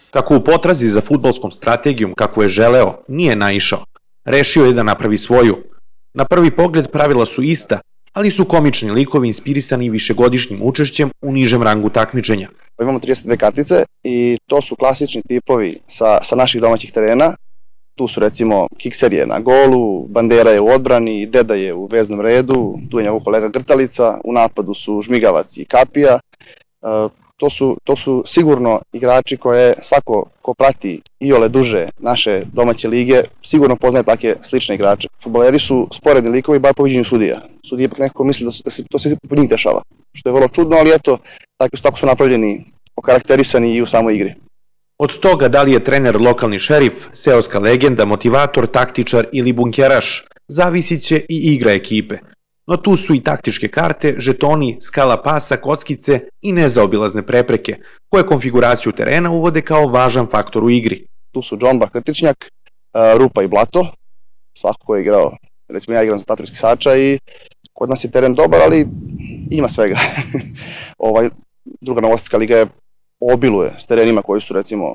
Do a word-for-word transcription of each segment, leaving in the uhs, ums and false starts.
Kako u potrazi za fudbalskom strategijom kakvu je želeo nije naišao, rešio je da napravi svoju. Na prvi pogled pravila su ista, ali su komični likovi inspirisani višegodišnjim učešćem u nižem rangu takmičenja. Imamo trideset dve kartice i to su klasični tipovi sa, sa naših domaćih terena. Tu su recimo Kikser je na golu, Bandera je u odbrani, Deda je u veznom redu, tu je njegov kolega Grtalica, u napadu su Žmigavac i Kapija. E, to, su, to su sigurno igrači koje svako ko prati iole duže naše domaće lige sigurno poznaje take slične igrače. Fudbaleri su sporedni likovi bar po viđenju sudija. Sudije ipak nekako misle da, su, da se to sve po njih dešava, što je vrlo čudno, ali eto, tako, tako su napravljeni, okarakterisani i u samoj igri. Od toga da li je trener lokalni šerif, seoska legenda, motivator, taktičar ili bunkeraš, zavisit će i igra ekipe. No tu su i taktičke karte, žetoni, skala pasa, kockice i nezaobilazne prepreke, koje konfiguraciju terena uvode kao važan faktor u igri. Tu su Džomba, Krtičnjak, Rupa i Blato, svako ko je igrao, recimo ja igram za Tatrovski Sača i kod nas je teren dobar, ali ima svega. ovaj, druga novosadska liga je obiluje s terenima koji su recimo,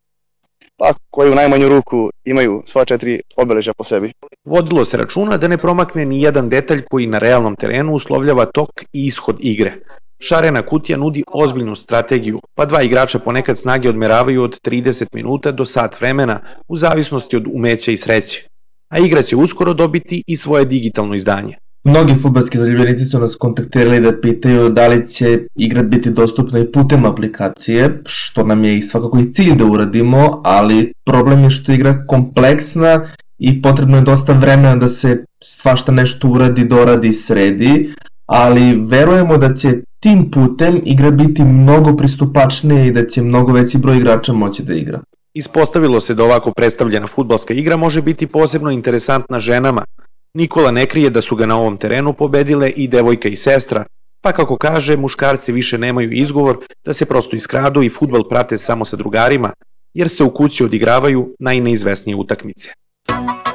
pa koji u najmanju ruku imaju sva četiri obeležja po sebi. Vodilo se računa da ne promakne ni jedan detalj koji na realnom terenu uslovljava tok i ishod igre. Šarena kutija nudi ozbiljnu strategiju, pa dva igrača ponekad snage odmeravaju od trideset minuta do sat vremena u zavisnosti od umeća i sreće. A igra će uskoro dobiti i svoje digitalno izdanje. Mnogi fudbalski zaljubljenici su nas kontaktirali da pitaju da li će igra biti dostupna i putem aplikacije, što nam je i svakako i cilj da uradimo, ali problem je što je igra kompleksna i potrebno je dosta vremena da se svašta nešto uradi, doradi i sredi, ali verujemo da će tim putem igra biti mnogo pristupačnija i da će mnogo veći broj igrača moći da igra. Ispostavilo se da ovako predstavljena fudbalska igra može biti posebno interesantna ženama. Nikola ne krije da su ga na ovom terenu pobedile i devojka i sestra, pa kako kaže, muškarci više nemaju izgovor da se prosto iskradu i fudbal prate samo sa drugarima, jer se u kući odigravaju najneizvesnije utakmice.